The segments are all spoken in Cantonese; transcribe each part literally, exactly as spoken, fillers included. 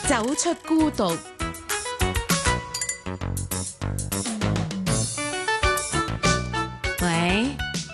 走出孤獨。喂，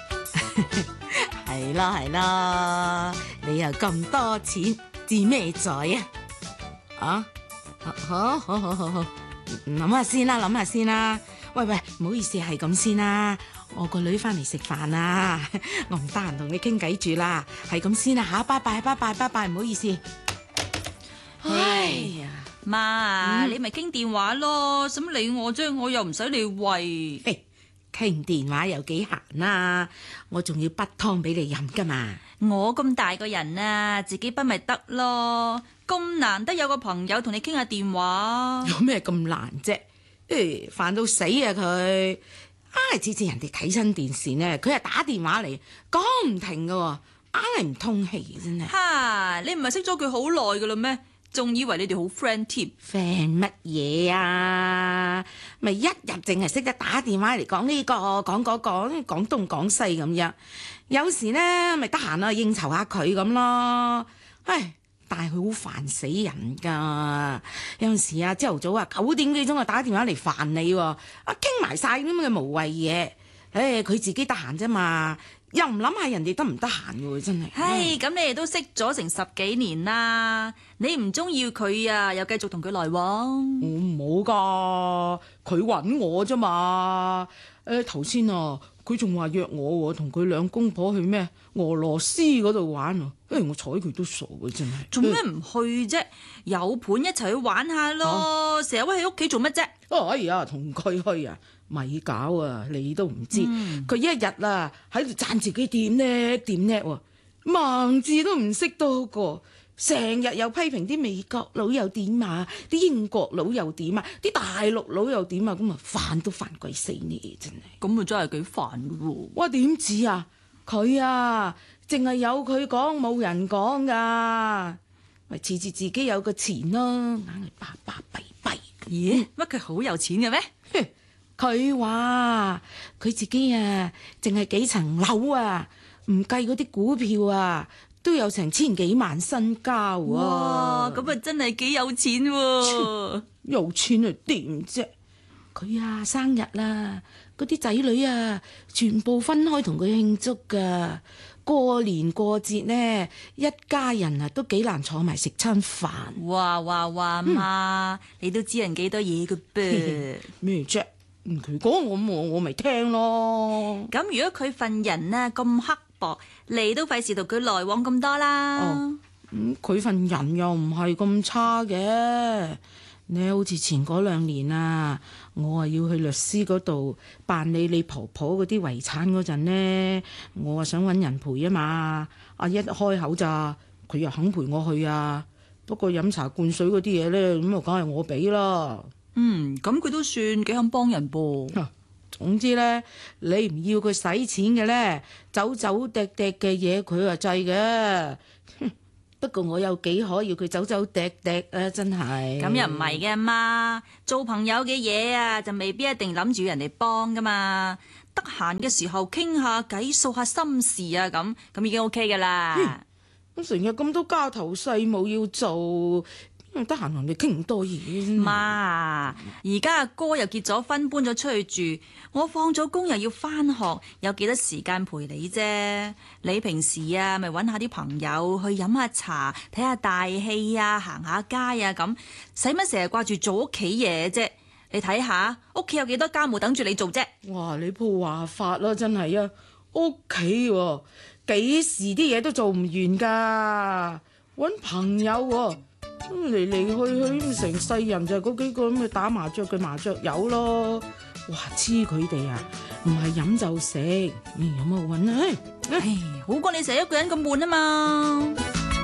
係啦係啦，你又咁多錢，志咩在啊？啊，好好好好好，諗下先啦，諗下先啦。喂喂，唔好意思，係咁先啦。我個女翻嚟食飯啦，我唔得閒同你傾偈住啦，係咁先啦吓，拜拜拜拜拜拜，唔好意思。哎呀， 媽啊， 嗯你咪傾電話咯，使乜理我啫？我又唔使你喂。 嘿，傾電話有幾閒啊？我仲要滗湯俾你飲噶嘛。 我咁大個人啊，自己滗咪得咯。咁難得有個朋友同你傾下電話， 有咩咁難啫？誒，煩到死啊佢！唉，次次人哋睇親電視呢，佢係打電話嚟講唔停噶，硬係唔通氣真係。 哈！你唔係識咗佢好耐噶啦咩？仲以為你哋好 friend 添。 friend 乜嘢啊？咪一日淨係識得打電話嚟講呢個講嗰個，講東講西咁樣。有時呢咪得閒啊應酬下佢咁咯。唉，但係佢好煩死人㗎。有陣時啊，朝頭早啊九點幾鐘啊打電話嚟煩你喎，啊傾埋晒啲咁嘅無謂嘢。唉，佢自己得閒啫嘛，又唔諗下人哋得唔得閒喎，真係。 唉，咁你哋都識咗成十幾年啦，你唔中意佢啊，又繼續同佢來往？ 我冇㗎，佢揾我啫嘛。誒頭先啊，佢仲話約我喎，同佢兩公婆去咩俄羅斯嗰度玩啊！誒我睬佢都傻嘅真係。 做咩唔去啫？有伴一齊去玩下咯，成日屈喺屋企做乜啫？ 啊哎呀，同佢去啊，咪搞啊！你都唔知，佢、 嗯、 一日啊喺度讚自己點叻點叻喎，盲字都唔識多個。成日又批評啲美國佬又點啊，啲英國佬又點啊，啲大陸佬又點啊，咁啊煩都煩鬼死你真係。 咁啊真係幾煩㗎喎！ 哇點知啊？佢啊，淨係有佢講冇人講噶，咪次次自己有個錢咯，硬係巴巴閉閉。 咦？乜佢好有錢嘅咩？ 佢話佢自己啊，淨係幾層樓啊，唔計嗰啲股票啊，都有成千幾萬身家喎。 哇！咁啊真係幾有錢喎！ 有錢啊點啫？佢啊生日啦，嗰啲仔女啊，全部分開同佢慶祝噶。過年過節呢，一家人啊都幾難坐埋食餐飯。 哇哇哇媽，你都知人幾多嘢嘅噃？ 咩啫？佢講我我我咪聽咯。 咁如果佢份人啊咁刻薄，你都費事同佢來往咁多啦。 哦，咁佢份人又唔係咁差嘅。你好似前嗰兩年啊，我啊要去律師嗰度辦理你婆婆嗰啲遺產嗰陣呢，我啊想揾人陪啊嘛。啊一開口咋，佢又肯陪我去啊。不過飲茶灌水嗰啲嘢呢，咁啊梗係我俾啦。 嗯，咁佢都算幾肯幫人噃。 啊，總之呢，你唔要佢使錢嘅呢，走走趯趯嘅嘢佢啊制嘅。不過我有幾可要佢走走趯趯啊！真係咁又唔係嘅媽，做朋友嘅嘢啊，就未必一定諗住人哋幫噶嘛。得閒嘅時候傾下偈，訴下心事啊，咁咁已經 OK 噶啦。 咁成日咁多家頭細務要做，得閒同你傾咁多嘢。 媽，而家阿哥又結咗婚，搬咗出去住，我放咗工又要返學，有幾多時間陪你啫？你平時啊，咪搵下啲朋友去飲下茶，睇下大戲啊，行下街啊，咁使乜成日掛住做屋企嘢啫？你睇下屋企有幾多家務等住你做啫？ 哇！你鋪話法啦，真係啊！屋企喎，幾時啲嘢都做唔完噶，搵朋友喎。嚟嚟去去成世人就嗰幾個咁嘅打麻雀嘅麻雀友咯。哇！黐佢哋啊，唔係飲就食，嗯、有乜好揾啊？ 唉，好過你成日一個人咁悶啊嘛。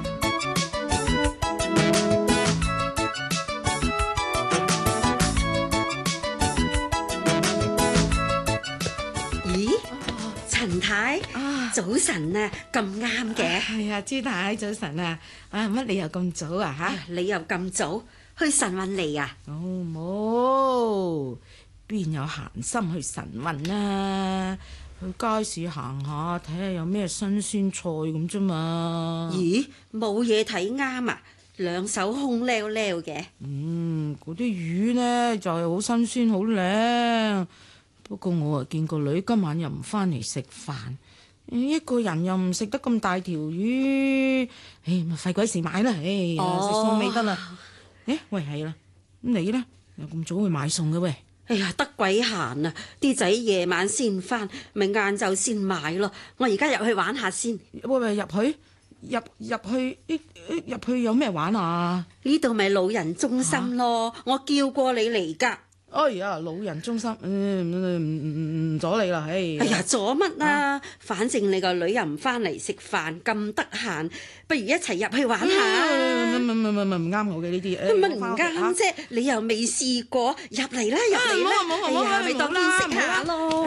咦，陳太， 啊， 早晨啊，咁啱嘅。 係啊，朱太早晨啊！啊，乜你又咁早啊？嚇、 你又咁早去晨運嚟啊？ 哦，冇，邊有閒心去晨運啊？去街市行下，睇下有咩新鮮菜咁啫嘛。 咦，冇嘢睇啱啊！ 兩手空溜溜嘅。 嗯，嗰啲魚呢就係好新鮮好靚，不過我啊見個女今晚又唔翻嚟食飯，一個人又唔食得咁大條魚，唉咪費鬼事買啦，唉呀食餸未得啦。誒喂係啦，咁你呢？又咁早去買餸嘅喂？ 哎呀，得鬼閒啊！啲仔夜晚先翻，咪晏晝先買咯。我而家入去玩下先。 喂喂入去入入去入去有咩玩啊？ 呢度咪老人中心咯，我叫過你嚟㗎。 哎呀，老人中心，嗯唔唔唔阻你啦，唉！ 哎呀，阻乜啊？反正你個女又唔翻嚟食飯，咁得閒，不如一齊入去玩下。 唔唔唔唔唔啱我嘅呢啲， 乜唔啱啫？你又未試過，入嚟啦，入嚟啦！哎呀，咪當見識下咯。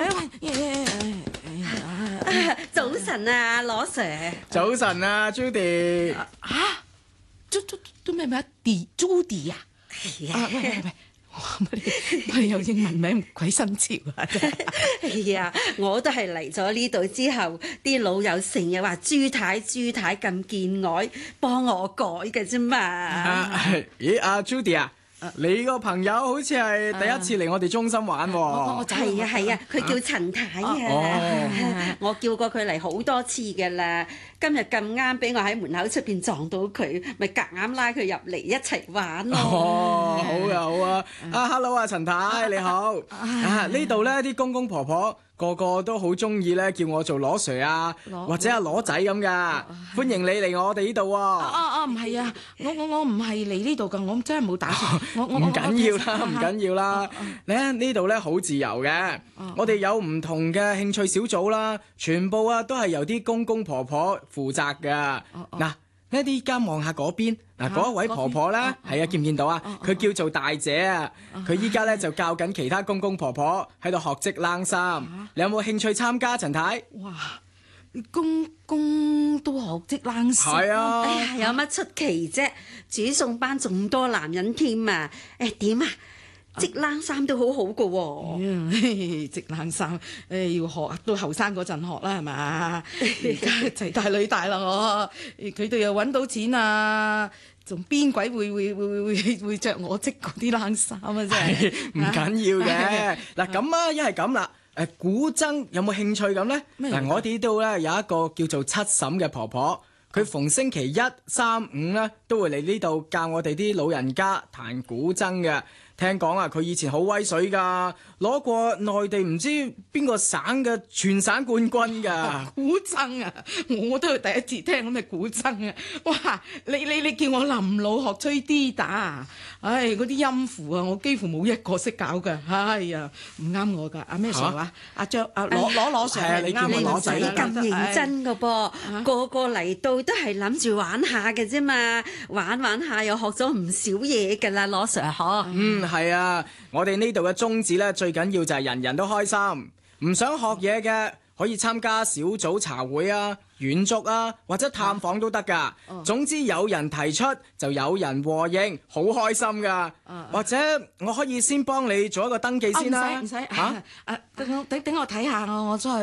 早晨啊，羅 Sir。 早晨啊，Judy。 嚇？做做做咩咩啊？Judy 啊？ 係啊喂喂喂！我哋有英文名鬼新潮啊！真係哎呀，我都係嚟咗呢度之後，啲老友成日話朱太朱太咁見外，幫我改嘅啫嘛。 啊，咦，阿 Judy 啊，你個朋友好似係第一次嚟我哋中心玩喎。 我係啊係啊，佢叫陳太啊。我叫過佢嚟好多次㗎啦。今日咁啱俾我喺門口出邊撞到佢，咪夾硬拉佢入嚟一齊玩咯。 哦，好啊好啊。啊，hello 啊，陳太你好。啊，呢度咧啲公公婆婆個個都好中意咧，叫我做羅 Sir 啊，或者阿羅仔咁噶。歡迎你嚟我哋呢度喎。 啊啊唔係啊，我我我唔係嚟呢度噶，我真係冇打算。我我唔緊要啦，唔緊要啦。咧呢度咧好自由嘅，我哋有唔同嘅興趣小組啦，全部啊都係由啲公公婆婆負責噶。嗱，呢啲而家望下嗰邊，嗱嗰一位婆婆咧，係啊，見唔見到啊？佢叫做大姐啊，佢依家咧就教緊其他公公婆婆喺度學織冷衫。你有冇興趣參加，陳太？ 哇！公公都學織冷衫。 係啊。 哎呀，有乜出奇啫？煮餸班仲多男人添啊！誒點啊？織冷衫都好好㗎喎。 織冷衫，誒要學到後生嗰陣學啦，係嘛？而家齊大女大啦，我佢哋又揾到錢啊，仲邊鬼會會會會會著我織嗰啲冷衫啊？真係唔緊要嘅。嗱咁啊，一係咁啦。誒古箏有冇興趣咁呢？嗱，我哋呢度咧有一個叫做七嬸嘅婆婆，佢逢星期一、三、五咧都會嚟呢度教我哋啲老人家彈古箏嘅。聽講啊，佢以前好威水㗎，攞過內地唔知邊個省嘅全省冠軍㗎。 古箏啊，我都係第一次聽咁嘅古箏啊！哇，你你你叫我臨老學吹 D 打，唉，嗰啲音符啊，我幾乎冇一個識搞㗎。哎呀，唔啱我㗎。阿咩 Sir 話？阿張阿攞攞攞 Sir 係你叫我你唔攞仔使咁認真㗎噃，個個嚟到都係諗住玩下嘅啫嘛，玩玩下又學咗唔少嘢㗎啦，羅 Sir 嗬。 嗯，係啊，我哋呢度嘅宗旨咧，最緊要就係人人都開心。唔想學嘢嘅可以參加小組茶會啊、遠足啊，或者探訪都得噶。總之有人提出就有人和應，好開心噶。或者我可以先幫你做一個登記先啦。 唔使唔使嚇，誒等我等等我睇下我我出去。